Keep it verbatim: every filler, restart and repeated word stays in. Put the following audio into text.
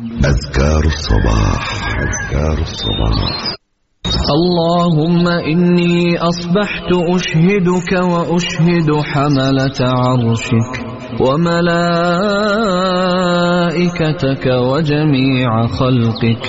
أذكار الصباح. أذكار الصباح. اللهم إني أصبحت أشهدك وأشهد حملة عرشك وملائكتك وجميع خلقك